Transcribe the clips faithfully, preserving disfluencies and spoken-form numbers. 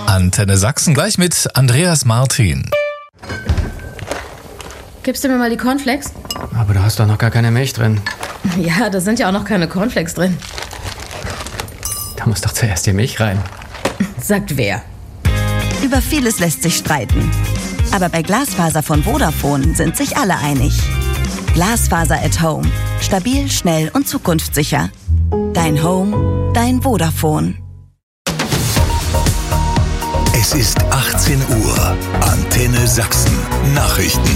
Antenne Sachsen gleich mit Andreas Martin. Gibst du mir mal die Cornflakes? Aber da hast doch noch gar keine Milch drin. Ja, da sind ja auch noch keine Cornflakes drin. Da muss doch zuerst die Milch rein. Sagt wer? Über vieles lässt sich streiten. Aber bei Glasfaser von Vodafone sind sich alle einig. Glasfaser at Home. Stabil, schnell und zukunftssicher. Dein Home, dein Vodafone. Es ist achtzehn Uhr. Antenne Sachsen. Nachrichten.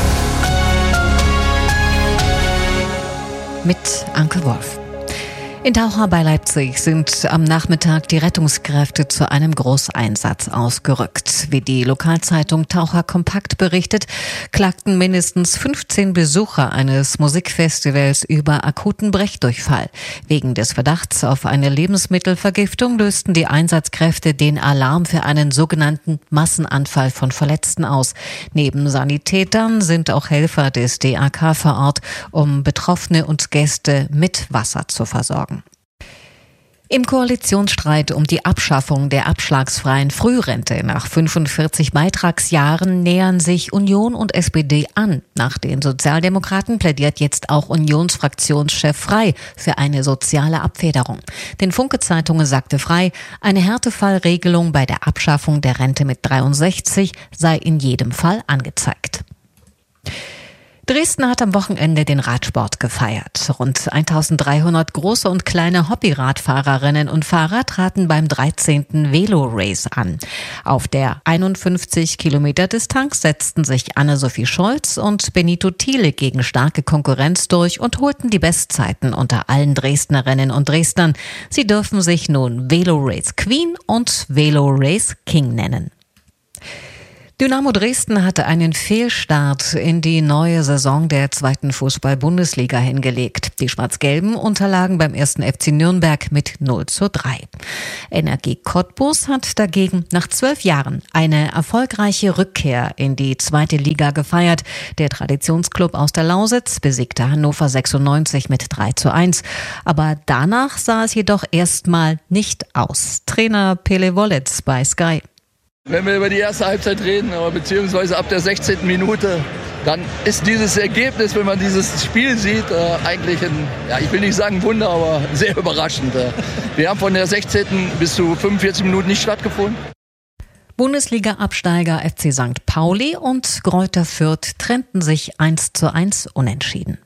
Mit Anke Wolf. In Taucha bei Leipzig sind am Nachmittag die Rettungskräfte zu einem Großeinsatz ausgerückt. Wie die Lokalzeitung Taucher Kompakt berichtet, klagten mindestens fünfzehn Besucher eines Musikfestivals über akuten Brechdurchfall. Wegen des Verdachts auf eine Lebensmittelvergiftung lösten die Einsatzkräfte den Alarm für einen sogenannten Massenanfall von Verletzten aus. Neben Sanitätern sind auch Helfer des D A K vor Ort, um Betroffene und Gäste mit Wasser zu versorgen. Im Koalitionsstreit um die Abschaffung der abschlagsfreien Frührente nach fünfundvierzig Beitragsjahren nähern sich Union und S P D an. Nach den Sozialdemokraten plädiert jetzt auch Unionsfraktionschef Frey für eine soziale Abfederung. Den Funke-Zeitungen sagte Frey, eine Härtefallregelung bei der Abschaffung der Rente mit dreiundsechzig sei in jedem Fall angezeigt. Dresden hat am Wochenende den Radsport gefeiert. Rund eintausenddreihundert große und kleine Hobby-Radfahrerinnen und Fahrer traten beim dreizehnten Velo-Race an. Auf der einundfünfzig Kilometer Distanz setzten sich Anne-Sophie Scholz und Benito Thiele gegen starke Konkurrenz durch und holten die Bestzeiten unter allen Dresdnerinnen und Dresdnern. Sie dürfen sich nun Velo-Race Queen und Velo-Race King nennen. Dynamo Dresden hatte einen Fehlstart in die neue Saison der zweiten Fußball-Bundesliga hingelegt. Die Schwarz-Gelben unterlagen beim ersten F C Nürnberg mit null zu drei. Energie Cottbus hat dagegen nach zwölf Jahren eine erfolgreiche Rückkehr in die zweite Liga gefeiert. Der Traditionsklub aus der Lausitz besiegte Hannover sechsundneunzig mit drei zu eins. Aber danach sah es jedoch erstmal nicht aus. Trainer Pele Wollitz bei Sky. Wenn wir über die erste Halbzeit reden, beziehungsweise ab der sechzehnten Minute, dann ist dieses Ergebnis, wenn man dieses Spiel sieht, äh, eigentlich ein, ja, ich will nicht sagen Wunder, aber sehr überraschend. Wir haben von der sechzehnten bis zu fünfundvierzig Minuten nicht stattgefunden. Bundesliga-Absteiger F C Sankt Pauli und Greuther Fürth trennten sich eins zu eins unentschieden.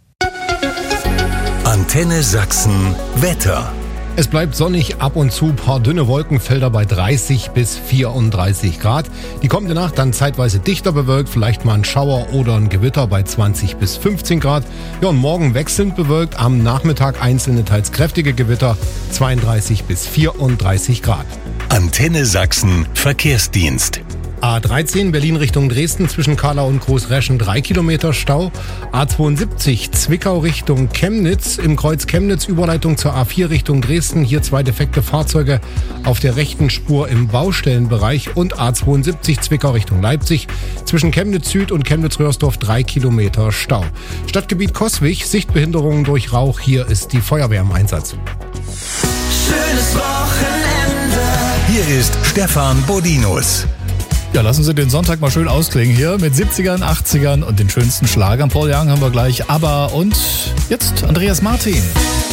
Antenne Sachsen Wetter. Es bleibt sonnig, ab und zu paar dünne Wolkenfelder bei dreißig bis vierunddreißig Grad. Die kommende Nacht dann zeitweise dichter bewölkt, vielleicht mal ein Schauer oder ein Gewitter bei zwanzig bis fünfzehn Grad. Ja, und morgen wechselnd bewölkt, am Nachmittag einzelne teils kräftige Gewitter, zweiunddreißig bis vierunddreißig Grad. Antenne Sachsen Verkehrsdienst. A dreizehn Berlin Richtung Dresden zwischen Kahlau und Großreschen drei Kilometer Stau. A zweiundsiebzig Zwickau Richtung Chemnitz im Kreuz Chemnitz Überleitung zur A vier Richtung Dresden. Hier zwei defekte Fahrzeuge auf der rechten Spur im Baustellenbereich und A zweiundsiebzig Zwickau Richtung Leipzig zwischen Chemnitz Süd und Chemnitz-Röhrsdorf drei Kilometer Stau. Stadtgebiet Coswig, Sichtbehinderungen durch Rauch. Hier ist die Feuerwehr im Einsatz. Schönes Wochenende. Hier ist Stefan Bodinus. Ja, lassen Sie den Sonntag mal schön ausklingen hier mit siebzigern, achtzigern und den schönsten Schlagern. Paul Young haben wir gleich, ABBA und jetzt Andreas Martin.